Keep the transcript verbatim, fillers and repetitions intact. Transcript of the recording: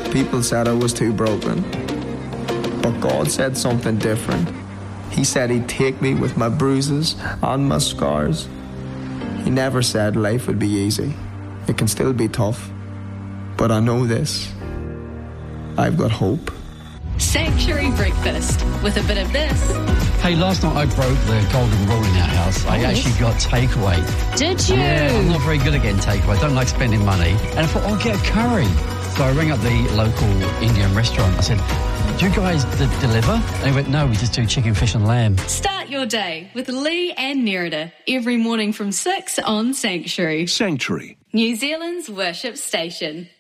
People said I was too broken. But God said something different. He said he'd take me with my bruises and my scars. He never said life would be easy. It can still be tough. But I know this. I've got hope. Sanctuary Breakfast with a bit of this. Hey, last night I broke the golden rule in our house. I Oh, actually yes. got takeaway. Did you? Yeah, I'm not very good at getting takeaway. I don't like spending money. And I thought, I'll get a curry. So I rang up the local Indian restaurant. I said, do you guys d- deliver? And they went, no, we just do chicken, fish and lamb. Start your day with Lee and Nerida every morning from six on Sanctuary. Sanctuary. New Zealand's worship station.